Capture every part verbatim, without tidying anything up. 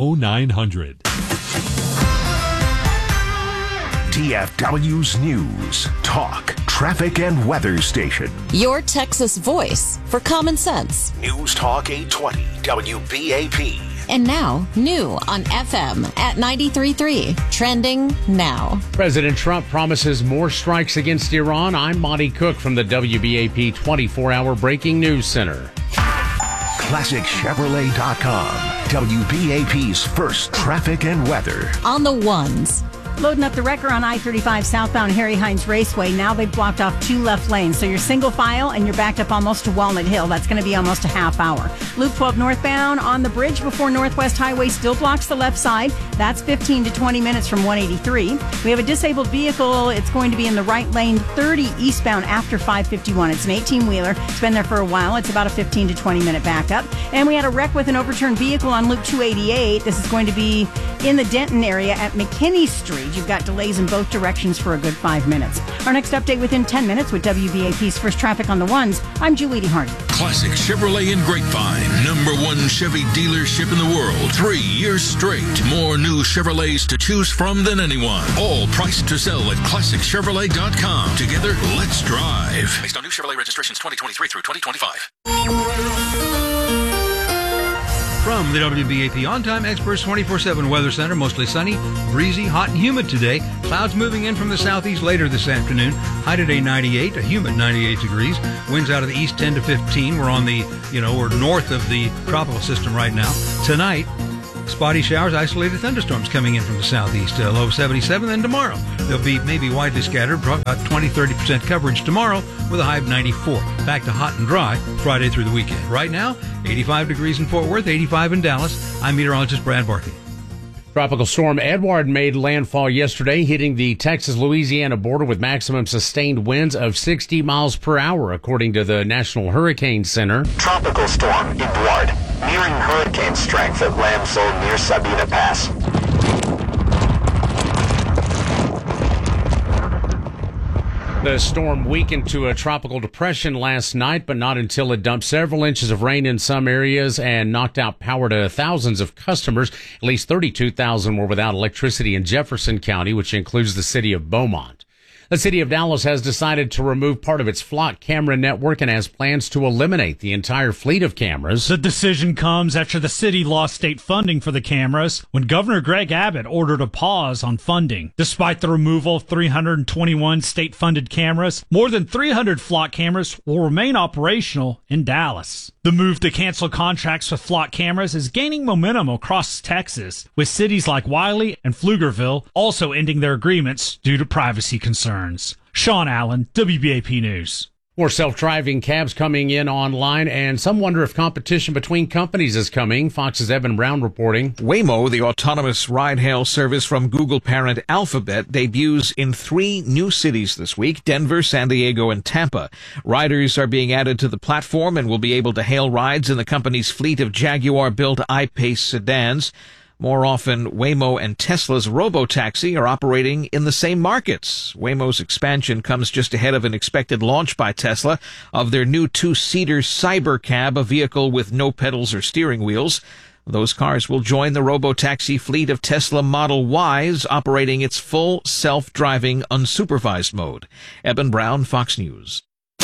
oh nine hundred. D F W's News, Talk, Traffic, and Weather Station. Your Texas voice for common sense. News Talk eight twenty W B A P. And now, new on F M at ninety-three point three. Trending now. President Trump promises more strikes against Iran. I'm Monty Cook from the W B A P twenty-four hour Breaking News Center. Classic Chevrolet dot com. W B A P's first traffic and weather. On the ones. Loading up the wrecker on I thirty-five southbound Harry Hines Raceway. Now they've blocked off two left lanes. So you're single file and you're backed up almost to Walnut Hill. That's going to be almost a half hour. Loop twelve northbound on the bridge before Northwest Highway still blocks the left side. That's fifteen to twenty minutes from one eighty-three. We have a disabled vehicle. It's going to be in the right lane thirty eastbound after five fifty-one. It's an eighteen-wheeler. It's been there for a while. It's about a fifteen to twenty minute backup. And we had a wreck with an overturned vehicle on Loop two eighty-eight. This is going to be in the Denton area at McKinney Street. You've got delays in both directions for a good five minutes. Our next update within ten minutes with W B A P's First Traffic on the Ones. I'm Julie Hardy. Classic Chevrolet in Grapevine. Number one Chevy dealership in the world. Three years straight. More new Chevrolets to choose from than anyone. All priced to sell at Classic Chevrolet dot com. Together, let's drive. Based on new Chevrolet registrations twenty twenty-three through twenty twenty-five. From the W B A P On-Time Experts twenty-four seven Weather Center, mostly sunny, breezy, hot, and humid today. Clouds moving in from the southeast later this afternoon. High today ninety-eight, a humid ninety-eight degrees. Winds out of the east ten to fifteen. We're on the, you know, we're north of the tropical system right now. Tonight, spotty showers, isolated thunderstorms coming in from the southeast. Uh, low of seventy-seven. Then tomorrow, they'll be maybe widely scattered, about twenty to thirty percent coverage tomorrow with a high of ninety-four. Back to hot and dry Friday through the weekend. Right now, eighty-five degrees in Fort Worth, eighty-five in Dallas. I'm meteorologist Brad Barkley. Tropical storm Edward made landfall yesterday, hitting the Texas-Louisiana border with maximum sustained winds of sixty miles per hour, according to the National Hurricane Center. Tropical storm Edward, nearing hurricane strength at Lamsol near Sabina Pass. The storm weakened to a tropical depression last night, but not until it dumped several inches of rain in some areas and knocked out power to thousands of customers. At least thirty-two thousand were without electricity in Jefferson County, which includes the city of Beaumont. The city of Dallas has decided to remove part of its Flock camera network and has plans to eliminate the entire fleet of cameras. The decision comes after the city lost state funding for the cameras when Governor Greg Abbott ordered a pause on funding. Despite the removal of three hundred twenty-one state-funded cameras, more than three hundred Flock cameras will remain operational in Dallas. The move to cancel contracts with Flock cameras is gaining momentum across Texas, with cities like Wiley and Pflugerville also ending their agreements due to privacy concerns. Sean Allen, W B A P News. More self-driving cabs coming in online, and some wonder if competition between companies is coming. Fox's Evan Brown reporting. Waymo, the autonomous ride-hail service from Google parent Alphabet, debuts in three new cities this week: Denver, San Diego, and Tampa. Riders are being added to the platform and will be able to hail rides in the company's fleet of Jaguar-built I-Pace sedans. More often, Waymo and Tesla's Robotaxi are operating in the same markets. Waymo's expansion comes just ahead of an expected launch by Tesla of their new two-seater Cybercab, a vehicle with no pedals or steering wheels. Those cars will join the Robotaxi fleet of Tesla Model Ys, operating its full self-driving unsupervised mode. Eben Brown, Fox News.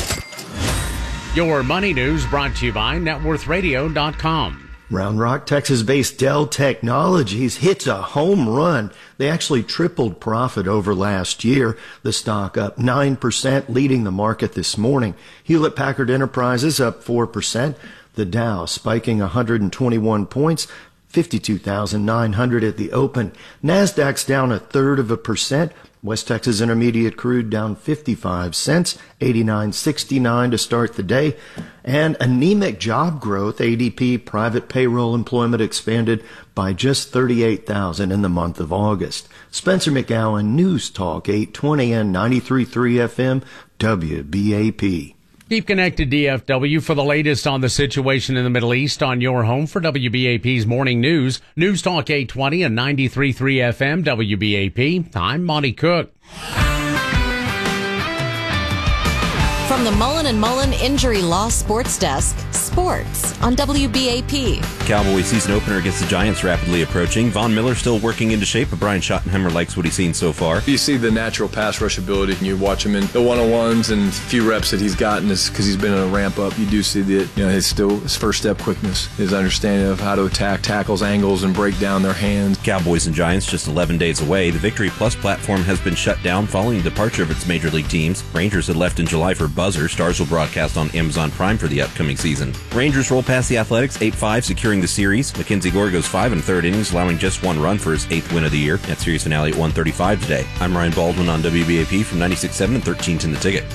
Your money news brought to you by net worth radio dot com. Round Rock, Texas-based Dell Technologies hits a home run. They actually tripled profit over last year. The stock up nine percent, leading the market this morning. Hewlett-Packard Enterprises up four percent. The Dow spiking one hundred twenty-one points, fifty-two thousand nine hundred at the open. Nasdaq's down a third of a percent. West Texas Intermediate crude down fifty-five cents, eighty-nine sixty-nine to start the day. And anemic job growth, A D P private payroll employment expanded by just thirty-eight thousand in the month of August. Spencer McGowan, News Talk eight twenty and ninety-three point three F M, W B A P. Keep connected, D F W, for the latest on the situation in the Middle East on your home for W B A P's Morning News. News Talk eight twenty and ninety-three point three F M, W B A P. I'm Monty Cook. From the Mullen and Mullen Injury Law Sports Desk, sports on W B A P. Cowboys season opener against the Giants rapidly approaching. Von Miller still working into shape, but Brian Schottenheimer likes what he's seen so far. You see the natural pass rush ability, and you watch him in the one-on-ones and few reps that he's gotten because he's been in a ramp up. You do see that, you know, his still his first step quickness, his understanding of how to attack tackles, angles, and break down their hands. Cowboys and Giants just eleven days away. The Victory Plus platform has been shut down following the departure of its major league teams. Rangers had left in July for Buzzer. Stars will broadcast on Amazon Prime for the upcoming season. Rangers roll past the Athletics eight five, securing the series. Mackenzie Gore goes five in third innings, allowing just one run for his eighth win of the year. That series finale at one thirty-five today. I'm Ryan Baldwin on W B A P from ninety-six point seven and thirteen ten The Ticket.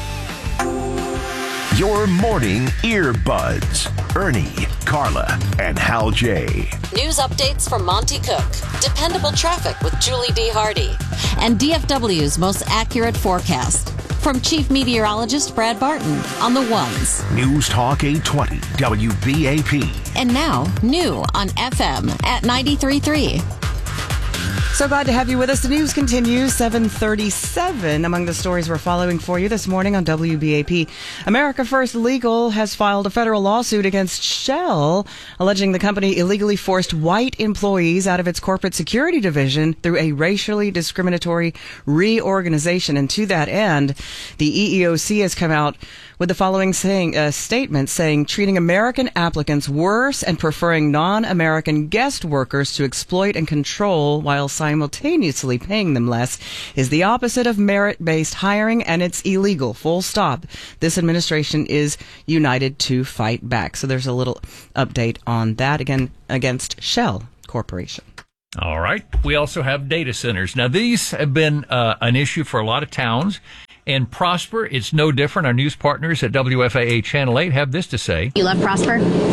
Your morning earbuds. Ernie, Carla, and Hal J. News updates from Monty Cook, dependable traffic with Julie D. Hardy, and D F W's most accurate forecast. From Chief Meteorologist Brad Barton on the ones. News Talk eight twenty W B A P. And now, new on F M at ninety-three point three. So glad to have you with us. The news continues, seven thirty-seven. Among the stories we're following for you this morning on W B A P, America First Legal has filed a federal lawsuit against Shell, alleging the company illegally forced white employees out of its corporate security division through a racially discriminatory reorganization. And to that end, the E E O C has come out with the following saying, uh, statement saying treating American applicants worse and preferring non-American guest workers to exploit and control while simultaneously paying them less is the opposite of merit-based hiring, and it's illegal. Full stop. This administration is united to fight back. So there's a little update on that, again, against Shell Corporation. All right. We also have data centers. Now, these have been uh, an issue for a lot of towns. And Prosper, it's no different. Our news partners at W F A A Channel eight have this to say. You love Prosper?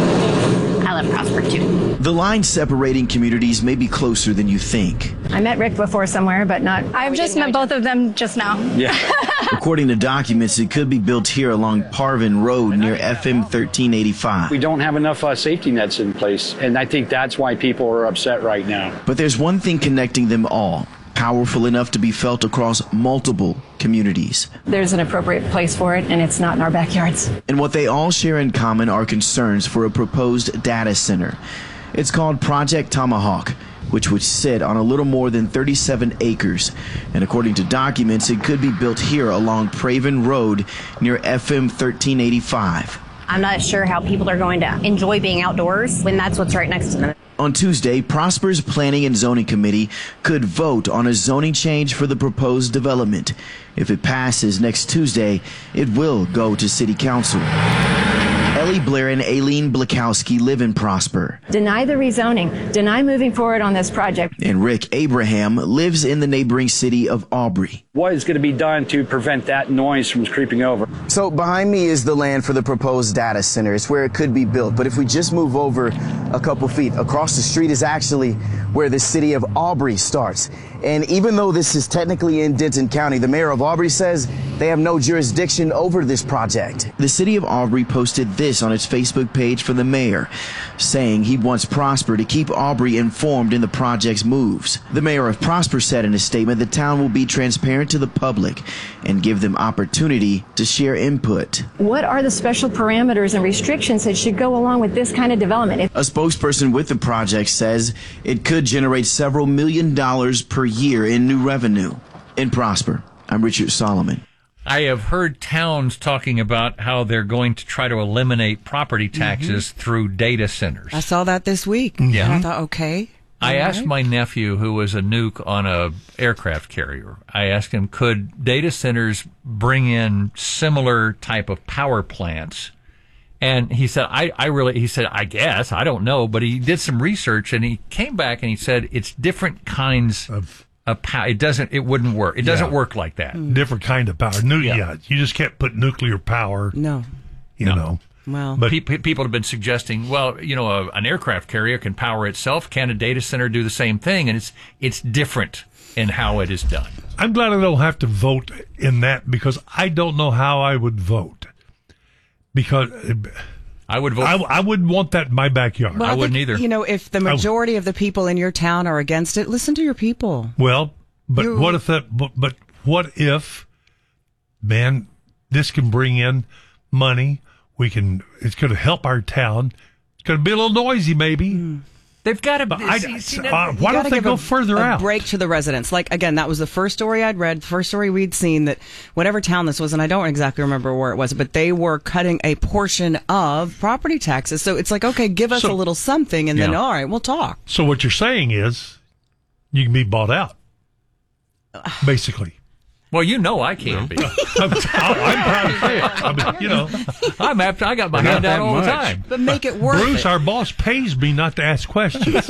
I love Prosper, too. The line separating communities may be closer than you think. I met Rick before somewhere, but not... I've just met both of them just now. Yeah. According to documents, it could be built here along Parvin Road near F M thirteen eighty-five. We don't have enough uh, safety nets in place, and I think that's why people are upset right now. But there's one thing connecting them all. Powerful enough to be felt across multiple communities. There's an appropriate place for it, and it's not in our backyards. And what they all share in common are concerns for a proposed data center. It's called Project Tomahawk, which would sit on a little more than thirty-seven acres. And according to documents, it could be built here along Praven Road near F M thirteen eighty-five. I'm not sure how people are going to enjoy being outdoors when that's what's right next to them. On Tuesday, Prosper's Planning and Zoning Committee could vote on a zoning change for the proposed development. If it passes next Tuesday, it will go to City Council. Ellie Blair and Aileen Blakowski live in Prosper. Deny the rezoning. Deny moving forward on this project. And Rick Abraham lives in the neighboring city of Aubrey. What is going to be done to prevent that noise from creeping over? So behind me is the land for the proposed data center. It's where it could be built. But if we just move over a couple feet, across the street is actually where the city of Aubrey starts. And even though this is technically in Denton County, the mayor of Aubrey says they have no jurisdiction over this project. The city of Aubrey posted this on its Facebook page for the mayor, saying he wants Prosper to keep Aubrey informed in the project's moves. The mayor of Prosper said in a statement the town will be transparent to the public and give them opportunity to share input. What are the special parameters and restrictions that should go along with this kind of development? A spokesperson with the project says it could generate several million dollars per year in new revenue. In Prosper, I'm Richard Solomon. I have heard towns talking about how they're going to try to eliminate property taxes mm-hmm. through data centers. I saw that this week. Yeah. And I thought, okay. I asked right. my nephew, who was a nuke on a aircraft carrier, I asked him, could data centers bring in similar type of power plants? And he said, I, I really, he said, I guess, I don't know, but he did some research and he came back and he said, it's different kinds of, of power. It doesn't, it wouldn't work. It doesn't yeah. work like that. Mm. Different kind of power. Nu- yeah. yeah. You just can't put nuclear power. No. You no. know. Well, but Pe- people have been suggesting, well, you know, a, an aircraft carrier can power itself. Can a data center do the same thing? And it's it's different in how it is done. I'm glad I don't have to vote in that because I don't know how I would vote. Because I would vote. I, I wouldn't want that in my backyard. Well, I, I wouldn't think, either. You know, if the majority of the people in your town are against it, listen to your people. Well, but you, what if that? But, but what if, man? this can bring in money. We can. It's going to help our town. It's going to be a little noisy, maybe. Mm. They've got to. I, see, see, uh, why don't they go a, further a out? Break to the residents. Like, again, that was the first story I'd read, the first story we'd seen, that whatever town this was, and I don't exactly remember where it was, but they were cutting a portion of property taxes. So it's like, okay, give us So- a little something, and then, Yeah. all right, we'll talk. So what you're saying is, you can be bought out, basically. Well, you know I can't be. I'm, I'm proud to say it. I mean, you know, I'm after. I got my hand out all the time. But make it worth Bruce, it. our boss, pays me not to ask questions.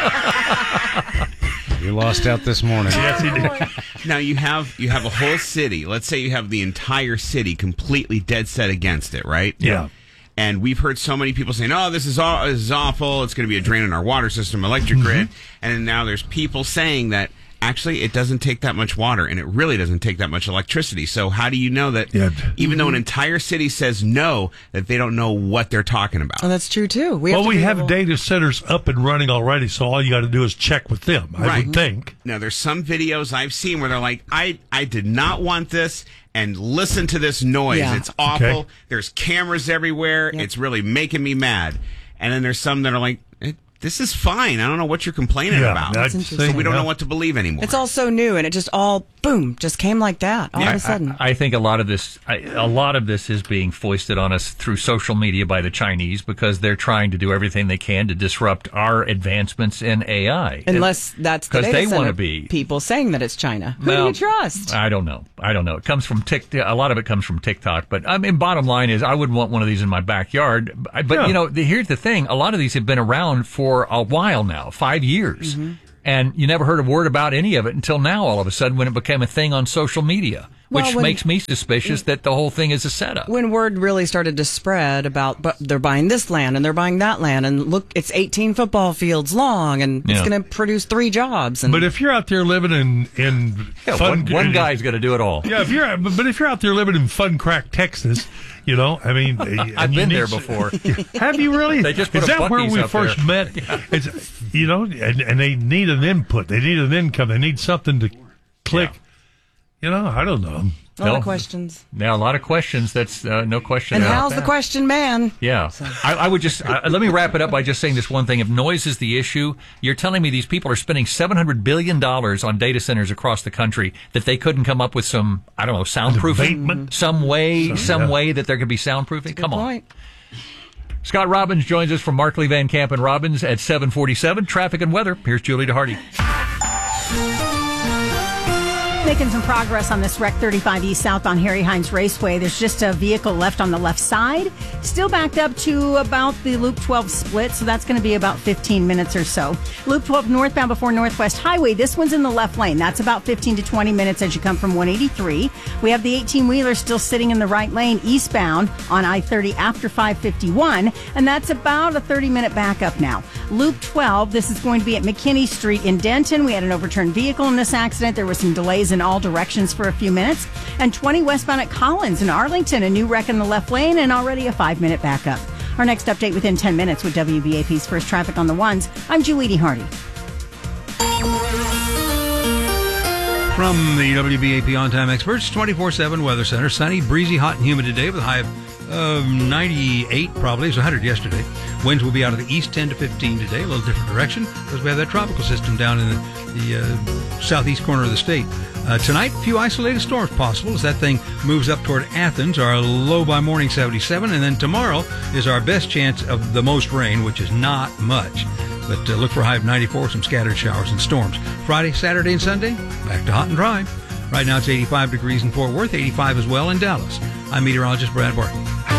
You lost out this morning. Yes, he did. Now you have you have a whole city. Let's say you have the entire city completely dead set against it, right? Yeah. And we've heard so many people saying, "Oh, this is all this is awful. It's going to be a drain on our water system, electric grid." And now there's people saying that actually it doesn't take that much water, and it really doesn't take that much electricity. So how do you know that? Yeah. Even though an entire city says no, that they don't know what they're talking about? Oh, that's true, too. We have well, to we be have able- data centers up and running already, so all you got to do is check with them, I Right. would think. Now, there's some videos I've seen where they're like, I, I did not want this, and listen to this noise. Yeah. It's awful. Okay. There's cameras everywhere. Yep. It's really making me mad. And then there's some that are like, eh, this is fine. I don't know what you're complaining Yeah, about. that's So interesting. we don't Yeah. know what to believe anymore. It's all so new, and it just all, boom, just came like that all Yeah, of a sudden. I, I think a lot of this, I, a lot of this is being foisted on us through social media by the Chinese because they're trying to do everything they can to disrupt our advancements in A I. Unless that's the because data they want center to be. people saying that it's China. Who do Well, you trust? I don't know. I don't know. It comes from TikTok. A lot of it comes from TikTok. But I mean, bottom line is, I wouldn't want one of these in my backyard. But Yeah. you know, the, here's the thing: a lot of these have been around for a while now, five years, Mm-hmm. and you never heard a word about any of it until now. All of a sudden, when it became a thing on social media, which Well, when- makes me suspicious that the whole thing is a setup. When word really started to spread about, but they're buying this land and they're buying that land, and look, it's eighteen football fields long, and it's Yeah. going to produce three jobs. And But if you're out there living in in Yeah, fun, one, one guy's going to do it all. yeah, if you're but but if you're out there living in Fun Crack, Texas, you know, I mean, I've you been need there s- before. Have you really? They just put Is a that where Buc-ee's we up first there. met? It's, you know, and, and they need an input. They need an income. They need something to click. You know, I don't know. a lot No. of questions. Now, a lot of questions. That's uh, no question And about how's that. the question man? Yeah, I, I would just uh, let me wrap it up by just saying this one thing. If noise is the issue, you're telling me these people are spending seven hundred billion dollars on data centers across the country that they couldn't come up with some, I don't know, soundproofing, abatement? some way, Some- some yeah. way that there could be soundproofing. Come on. Point. Scott Robbins joins us from Markley Van Camp and Robbins at seven forty-seven. Traffic and weather. Here's Julie DeHardy. Making some progress on this Rec thirty-five East southbound Harry Hines Raceway. There's just a vehicle left on the left side, still backed up to about the Loop twelve split, so that's going to be about fifteen minutes or so. Loop twelve northbound before Northwest Highway, this one's in the left lane. That's about fifteen to twenty minutes as you come from one eighty-three. We have the eighteen-wheeler still sitting in the right lane eastbound on I thirty after five fifty-one, and that's about a thirty-minute backup now. Loop twelve, this is going to be at McKinney Street in Denton. We had an overturned vehicle in this accident. There was some delays in all directions for a few minutes. And twenty westbound at Collins in Arlington, a new wreck in the left lane and already a five-minute backup. Our next update within ten minutes with W B A P's First Traffic on the Ones. I'm Julie DeHardy. From the W B A P On Time Experts, twenty-four seven Weather Center. Sunny, breezy, hot, and humid today with a high of uh, ninety-eight probably. It was one hundred yesterday. Winds will be out of the east ten to fifteen today, a little different direction because we have that tropical system down in the, the uh, southeast corner of the state. Uh, tonight, a few isolated storms possible as that thing moves up toward Athens. Our low by morning seventy-seven, and then tomorrow is our best chance of the most rain, which is not much. But uh, look for a high of ninety-four with some scattered showers and storms. Friday, Saturday, and Sunday, back to hot and dry. Right now it's eighty-five degrees in Fort Worth, eighty-five as well in Dallas. I'm meteorologist Brad Barton.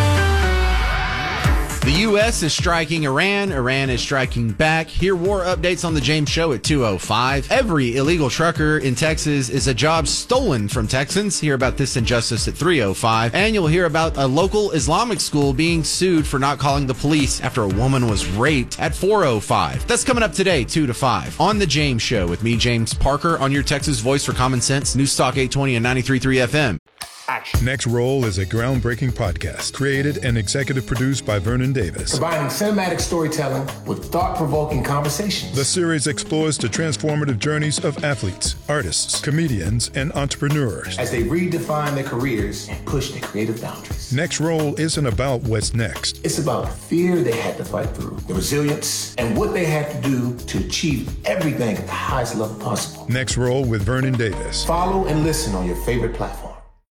The U S is striking Iran. Iran is striking back. Hear war updates on the James Show at two oh five. Every illegal trucker in Texas is a job stolen from Texans. Hear about this injustice at three oh five. And you'll hear about a local Islamic school being sued for not calling the police after a woman was raped at four oh five. That's coming up today, two to five, on the James Show with me, James Parker, on your Texas Voice for Common Sense, News Talk eight twenty and ninety-three point three F M. action. Next Roll is a groundbreaking podcast created and executive produced by Vernon Davis. Combining cinematic storytelling with thought-provoking conversations. The series explores the transformative journeys of athletes, artists, comedians, and entrepreneurs as they redefine their careers and push their creative boundaries. Next Roll isn't about what's next. It's about the fear they had to fight through, the resilience, and what they had to do to achieve everything at the highest level possible. Next Roll with Vernon Davis. Follow and listen on your favorite platform.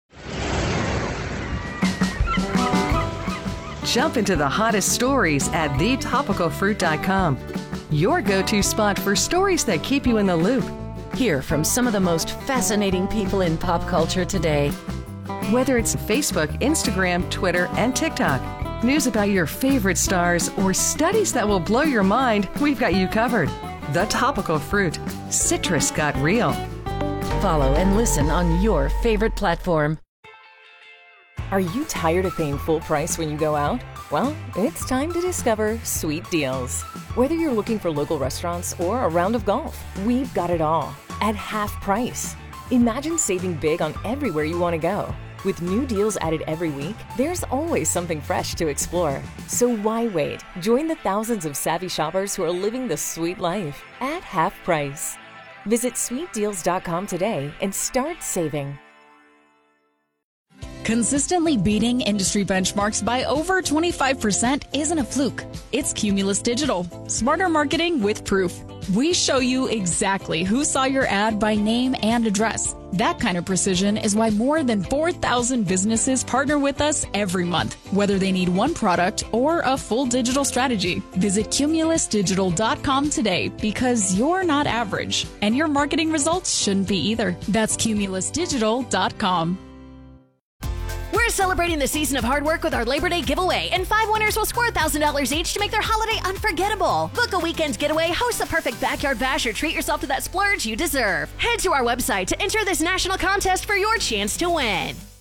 Jump into the hottest stories at the topical fruit dot com. Your go-to spot for stories that keep you in the loop. Hear from some of the most fascinating people in pop culture today. Whether it's Facebook, Instagram, Twitter, and TikTok, news about your favorite stars, or studies that will blow your mind, we've got you covered. The Topical Fruit. Citrus got real. Follow and listen on your favorite platform. Are you tired of paying full price when you go out? Well, it's time to discover Sweet Deals. Whether you're looking for local restaurants or a round of golf, we've got it all at half price. Imagine saving big on everywhere you want to go. With new deals added every week, there's always something fresh to explore. So why wait? Join the thousands of savvy shoppers who are living the sweet life at half price. Visit sweet deals dot com today and start saving. Consistently beating industry benchmarks by over twenty-five percent isn't a fluke. It's Cumulus Digital. Smarter marketing with proof. We show you exactly who saw your ad by name and address. That kind of precision is why more than four thousand businesses partner with us every month, whether they need one product or a full digital strategy. Visit cumulus digital dot com today because you're not average, and your marketing results shouldn't be either. That's cumulus digital dot com. We're celebrating the season of hard work with our Labor Day giveaway, and five winners will score one thousand dollars each to make their holiday unforgettable. Book a weekend getaway, host the perfect backyard bash, or treat yourself to that splurge you deserve. Head to our website to enter this national contest for your chance to win.